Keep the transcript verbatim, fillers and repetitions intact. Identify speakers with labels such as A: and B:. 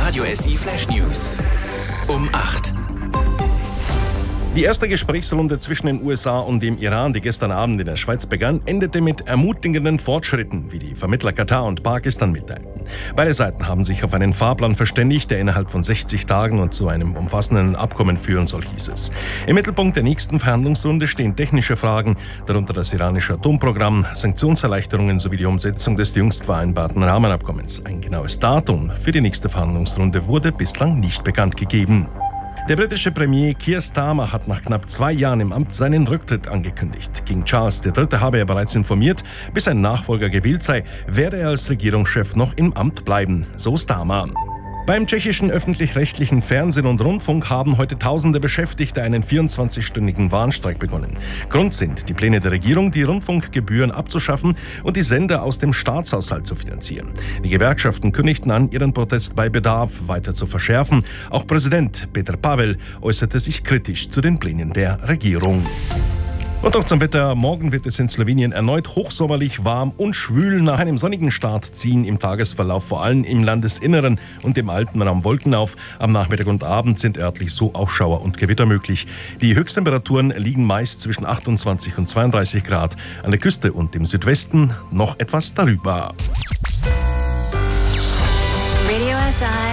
A: Radio S I Flash News. Um acht.
B: Die erste Gesprächsrunde zwischen den U S A und dem Iran, die gestern Abend in der Schweiz begann, endete mit ermutigenden Fortschritten, wie die Vermittler Katar und Pakistan mitteilten. Beide Seiten haben sich auf einen Fahrplan verständigt, der innerhalb von sechzig Tagen und zu einem umfassenden Abkommen führen soll, hieß es. Im Mittelpunkt der nächsten Verhandlungsrunde stehen technische Fragen, darunter das iranische Atomprogramm, Sanktionserleichterungen sowie die Umsetzung des jüngst vereinbarten Rahmenabkommens. Ein genaues Datum für die nächste Verhandlungsrunde wurde bislang nicht bekannt gegeben. Der britische Premier Keir Starmer hat nach knapp zwei Jahren im Amt seinen Rücktritt angekündigt. King Charles der Dritte habe er bereits informiert, bis ein Nachfolger gewählt sei, werde er als Regierungschef noch im Amt bleiben, so Starmer. Beim tschechischen öffentlich-rechtlichen Fernsehen und Rundfunk haben heute tausende Beschäftigte einen vierundzwanzigstündigen Warnstreik begonnen. Grund sind die Pläne der Regierung, die Rundfunkgebühren abzuschaffen und die Sender aus dem Staatshaushalt zu finanzieren. Die Gewerkschaften kündigten an, ihren Protest bei Bedarf weiter zu verschärfen. Auch Präsident Petr Pavel äußerte sich kritisch zu den Plänen der Regierung. Und auch zum Wetter. Morgen wird es in Slowenien erneut hochsommerlich, warm und schwül. Nach einem sonnigen Start ziehen im Tagesverlauf vor allem im Landesinneren und im Alpenraum Wolken auf. Am Nachmittag und Abend sind örtlich so auch Schauer und Gewitter möglich. Die Höchsttemperaturen liegen meist zwischen achtundzwanzig und zweiunddreißig Grad. An der Küste und im Südwesten noch etwas darüber.
C: Radio S I